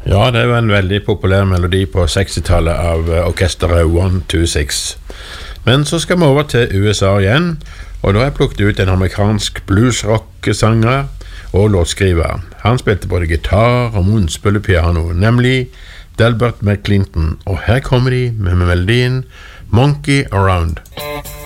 Ja, det var en veldig populær melodi på 60-tallet av orkesteret 126. Men så skal vi over til USA igjen, og da har jeg plukket ut en amerikansk blues-rock-sanger og låtskriver. Han spilte både gitar og munnspillepiano, nemlig Delbert McClinton, og her kommer de med melodien Monkey Around.